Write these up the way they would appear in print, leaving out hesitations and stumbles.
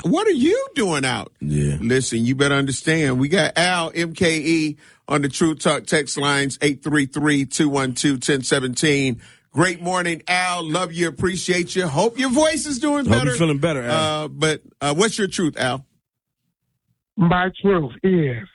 What are you doing out? Yeah. Listen, you better understand. We got Al, MKE, on the True Talk text lines, 833-212-1017. Great morning, Al. Love you, appreciate you. Hope your voice is doing better. Hope you're feeling better, Al. But what's your truth, Al? My truth is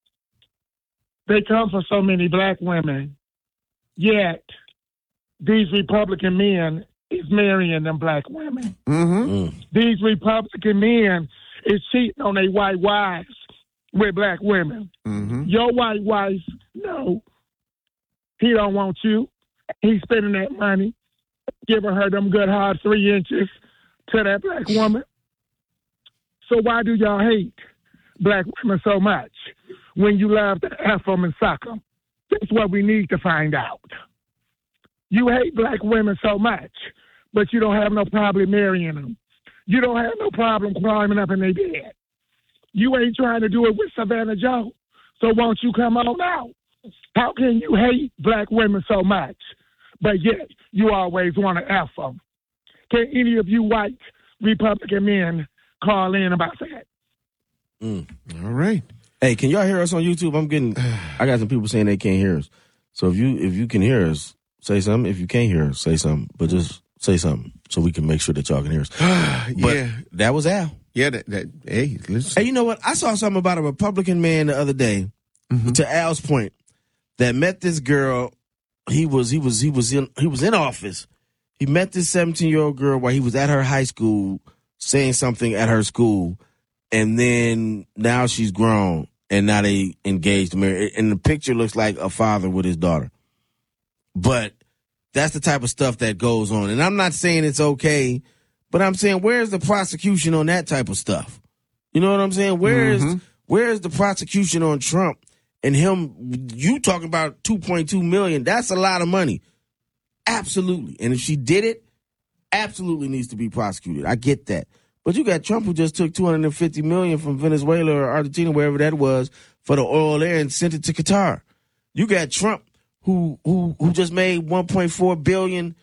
they come for so many black women, yet these Republican men is marrying them black women. These Republican men is cheating on their white wives with black women. Your white wife, no, he don't want you. He's spending that money, giving her them good hard 3 inches to that black woman. So why do y'all hate black women so much when you love to F them and suck them? That's what we need to find out. You hate black women so much, but you don't have no problem marrying them. You don't have no problem climbing up in their bed. You ain't trying to do it with Savannah Joe, so won't you come on out? How can you hate black women so much, but yet you always want to F them? Can any of you white Republican men call in about that? All right. Hey, can y'all hear us on YouTube? I got some people saying they can't hear us. So if you can hear us, say something. If you can't hear us, say something. But just say something so we can make sure that y'all can hear us. But that was Al. Yeah, hey, listen. Hey, you know what? I saw something about a Republican man the other day, to Al's point, that met this girl. He was in office. He met this 17-year-old girl while he was at her high school saying something at her school, and then now she's grown, and now they engaged, married, and the picture looks like a father with his daughter. But that's the type of stuff that goes on. And I'm not saying it's okay, but I'm saying, where's the prosecution on that type of stuff? You know what I'm saying? Where's the prosecution on Trump and him? You talking about $2.2 million. That's a lot of money. Absolutely. And if she did it, absolutely needs to be prosecuted. I get that. But you got Trump, who just took $250 million from Venezuela or Argentina, wherever that was, for the oil there and sent it to Qatar. You got Trump, who just made $1.4 billion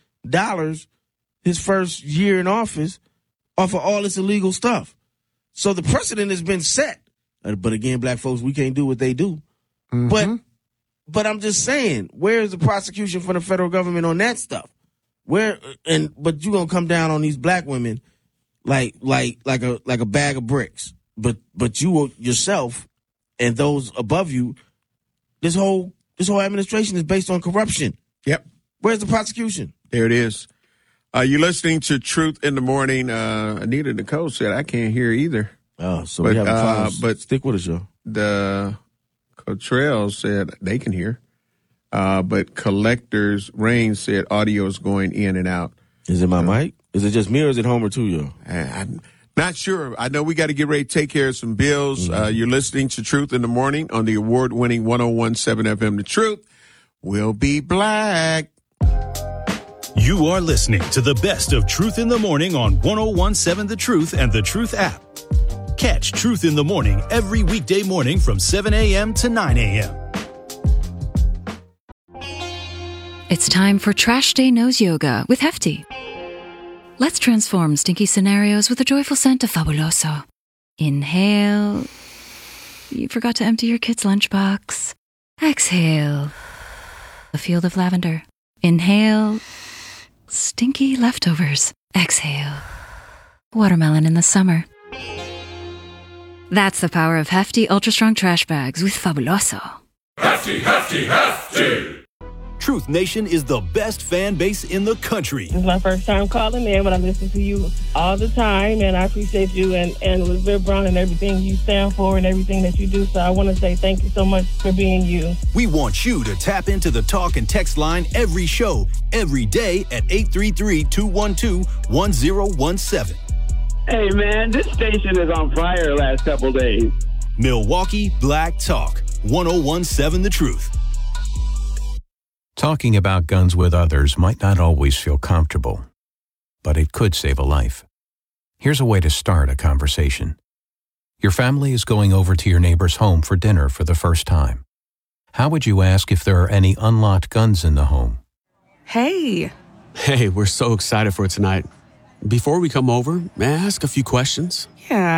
his first year in office off of all this illegal stuff. So the precedent has been set. But again, black folks, we can't do what they do. But I'm just saying, where's the prosecution for the federal government on that stuff? But you gonna come down on these black women like a bag of bricks. But you yourself and those above you, this whole administration is based on corruption. Yep. Where's the prosecution? There it is. You're listening to Truth in the Morning. Anita Nicole said, I can't hear either. Oh, so we have problems. But stick with us, y'all. The Cottrell said they can hear. But Collectors Rain said audio is going in and out. Is it my mic? Is it just me or is it Homer too, y'all? I'm not sure. I know we got to get ready to take care of some bills. You're listening to Truth in the Morning on the award-winning 101.7 FM. The Truth will be black. You are listening to the best of Truth in the Morning on 101.7 The Truth and The Truth app. Catch Truth in the Morning every weekday morning from 7 a.m. to 9 a.m. It's time for Trash Day Nose Yoga with Hefty. Let's transform stinky scenarios with a joyful scent of Fabuloso. Inhale. You forgot to empty your kid's lunchbox. Exhale. A field of lavender. Inhale. Stinky leftovers. Exhale. Watermelon in the summer. That's the power of Hefty Ultra Strong Trash Bags with Fabuloso. Hefty, Hefty, Hefty! Truth Nation is the best fan base in the country. This is my first time calling in, but I listen to you all the time, and I appreciate you and with Viv Brown and everything you stand for and everything that you do. So I want to say thank you so much for being you. We want you to tap into the talk and text line every show, every day at 833-212-1017. Hey, man, this station is on fire last couple days. Milwaukee Black Talk, 101.7 The Truth. Talking about guns with others might not always feel comfortable, but it could save a life. Here's a way to start a conversation. Your family is going over to your neighbor's home for dinner for the first time. How would you ask if there are any unlocked guns in the home? Hey, we're so excited for tonight. Before we come over, may I ask a few questions? Yeah.